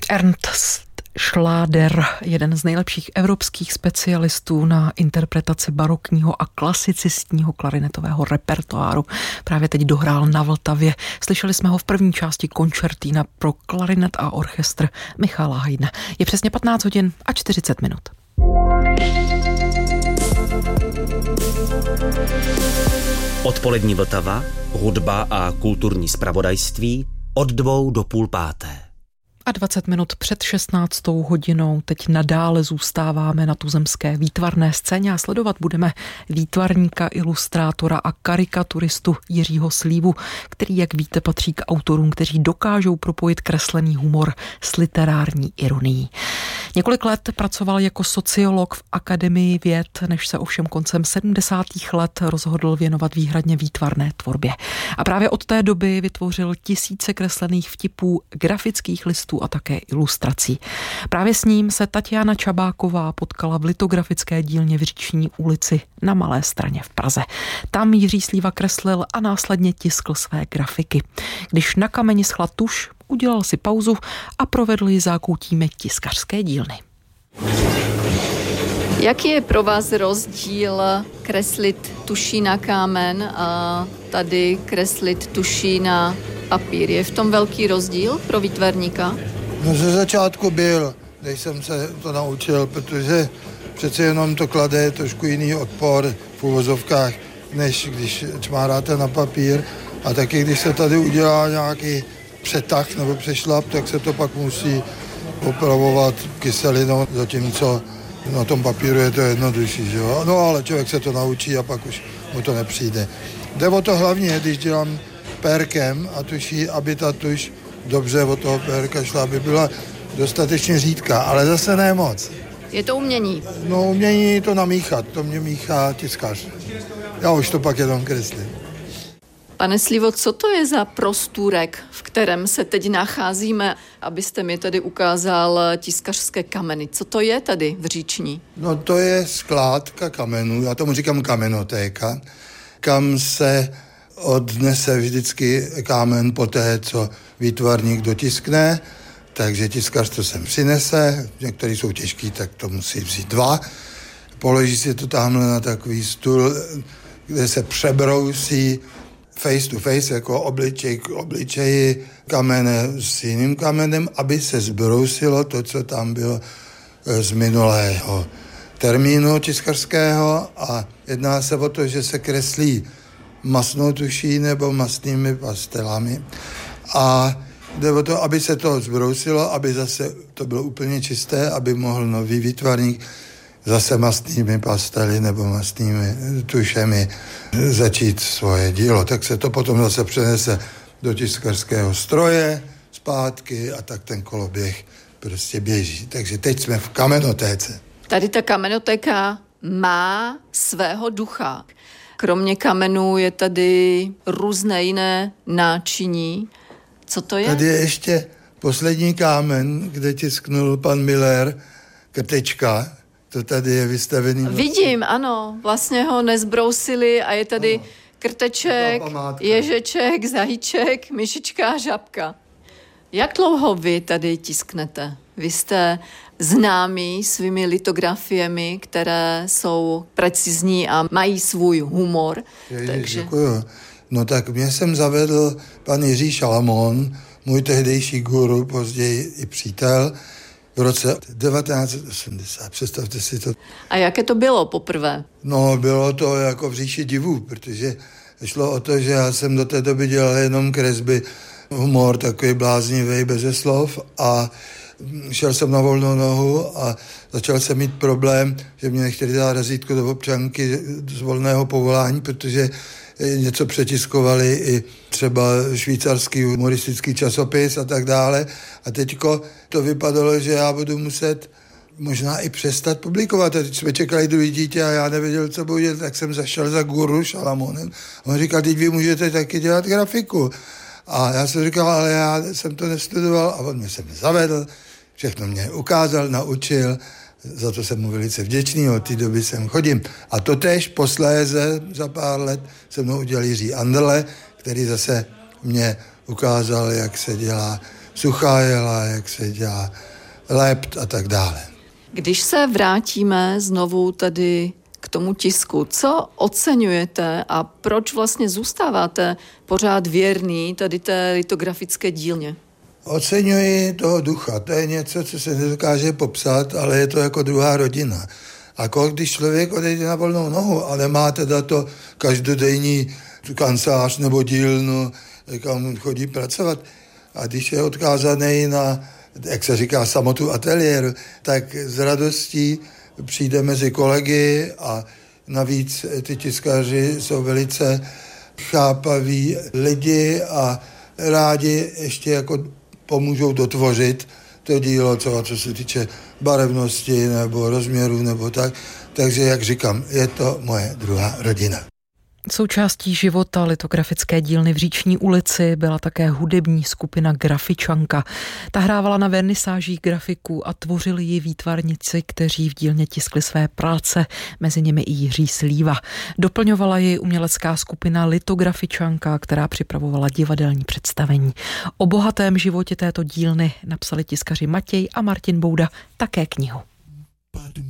Ernst Schláder, jeden z nejlepších evropských specialistů na interpretaci barokního a klasicistního klarinetového repertoáru, právě teď dohrál na Vltavě. Slyšeli jsme ho v první části koncertína pro klarinet a orchestr Michala Haydna. Je přesně 15 hodin a 40 minut. Odpolední Vltava, hudba a kulturní zpravodajství od 2 do 4:30. A 20 minut před 16. hodinou teď nadále zůstáváme na tuzemské výtvarné scéně a sledovat budeme výtvarníka, ilustrátora a karikaturistu Jiřího Slívu, který, jak víte, patří k autorům, kteří dokážou propojit kreslený humor s literární ironií. Několik let pracoval jako sociolog v Akademii věd, než se ovšem koncem 70. let rozhodl věnovat výhradně výtvarné tvorbě. A právě od té doby vytvořil tisíce kreslených vtipů, grafických listů a také ilustrací. Právě s ním se Tatiana Čabáková potkala v litografické dílně v Říční ulici na Malé Straně v Praze. Tam Jiří Slíva kreslil a následně tiskl své grafiky. Když na kameni schla tuš, udělal si pauzu a provedl ji zákoutími tiskařské dílny. Jaký je pro vás rozdíl kreslit tuší na kámen a tady kreslit tuší na papír? Je v tom velký rozdíl pro výtvarníka? No ze začátku byl, než jsem se to naučil, protože přece jenom to klade trošku jiný odpor v uvozovkách, než když čmáráte na papír. A taky když se tady udělá nějaký přetah nebo přešlap, tak se to pak musí opravovat kyselinou, zatímco na tom papíru je to jednodušší, že jo? No ale člověk se to naučí a pak už mu to nepřijde. Jde o to hlavně, když dělám pérkem a tuší, aby ta tuš dobře od toho pérka šla, aby byla dostatečně řídká, ale zase ne moc. Je to umění? No umění to namíchat, to mě míchá tiskař. Já už to pak jenom kreslím. Pane Slívo, co to je za prostůrek, v kterém se teď nacházíme, abyste mi tady ukázal tiskařské kameny? Co to je tady v Říční? No to je skládka kamenů, já tomu říkám kamenotéka, kam se odnese vždycky kámen po té, co výtvarník dotiskne, takže tiskař to sem přinese, některý jsou těžký, tak to musí vzít 2, položí si to tamhle na takový stůl, kde se přebrousí face to face, jako obličej k obličeji, kamene s jiným kamenem, aby se zbrousilo to, co tam bylo z minulého termínu tiskařského, a jedná se o to, že se kreslí masnou tuší nebo mastnými pastelami a jde o to, aby se to zbrousilo, aby zase to bylo úplně čisté, aby mohl nový výtvarník zase mastnými pastely nebo mastnými tušemi začít svoje dílo. Tak se to potom zase přenese do tiskařského stroje zpátky a tak ten koloběh prostě běží. Takže teď jsme v kamenotéce. Tady ta kamenotéka má svého ducha. Kromě kamenů je tady různé jiné náčiní. Co to je? Tady je ještě poslední kámen, kde tisknul pan Miller, krtečka. To tady je vystavený. Vidím, ano. Vlastně ho nezbrousili a je tady krteček, ježeček, zajíček, myšička a žabka. Jak dlouho vy tady tisknete? Vy jste známí svými litografiemi, které jsou precizní a mají svůj humor. Takže... Děkuju. No tak mě jsem zavedl pan Jiří Šalamón, můj tehdejší guru, později i přítel, v roce 1980, představte si to. A jaké to bylo poprvé? No, bylo to jako v říši divů, protože šlo o to, že já jsem do té doby dělal jenom kresby, humor takový bláznivý, beze slov, a šel jsem na volnou nohu a začal jsem mít problém, že mě nechtěli dát razítko do občanky z volného povolání, protože něco přetiskovali i třeba švýcarský humoristický časopis a tak dále. A teďko to vypadalo, že já budu muset možná i přestat publikovat. A teď jsme čekali druhý dítě a já nevěděl, co budu dělat, tak jsem zašel za guru Šalamonem. A on říkal, teď vy můžete taky dělat grafiku. A já jsem říkal, ale já jsem to nestudoval, a on mě sem zavedl, všechno mě ukázal, naučil, za to jsem mu velice vděčný, od té doby sem chodím. A totéž posléze za pár let se mnou udělal Jiří Anderle, který zase mě ukázal, jak se dělá suchá jela, jak se dělá lept a tak dále. Když se vrátíme znovu tady k tomu tisku, co oceňujete a proč vlastně zůstáváte pořád věrný tady té litografické dílně? Oceňuji toho ducha, to je něco, co se nedokáže popsat, ale je to jako druhá rodina. A když člověk odejde na volnou nohu, ale má teda to každodenní kancelář nebo dílnu, kam chodí pracovat, a když je odkázaný na, jak se říká, samotu ateliéru, tak s radostí přijde mezi kolegy a navíc ty tiskaři jsou velice chápaví lidi a rádi ještě jako pomůžou dotvořit to dílo, co se týče barevnosti nebo rozměru nebo tak. Takže, jak říkám, je to moje druhá rodina. Součástí života litografické dílny v Říční ulici byla také hudební skupina Grafičanka. Ta hrávala na vernisážích grafiků a tvořili ji výtvarníci, kteří v dílně tiskli své práce, mezi nimi i Jiří Slíva. Doplňovala ji umělecká skupina Litografičanka, která připravovala divadelní představení. O bohatém životě této dílny napsali tiskaři Matěj a Martin Bouda také knihu.